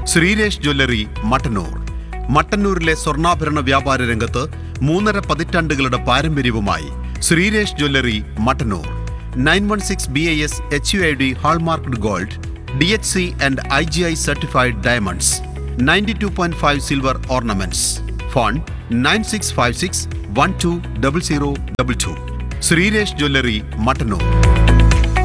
Sreeresh jewellery, Mattannur. മട്ടന്നൂരിലെ സ്വർണ്ണാഭരണ വ്യാപാര രംഗത്ത് 3.5 പതിറ്റാണ്ടുകളുടെ പാരമ്പര്യവുമായി Sreeresh jewellery, Mattannur. 916 BIS HUID hallmarked gold, DHC and IGI certified diamonds. 92.5 silver ornaments. Phone 9656 120022. Sreeresh jewellery, Mattannur.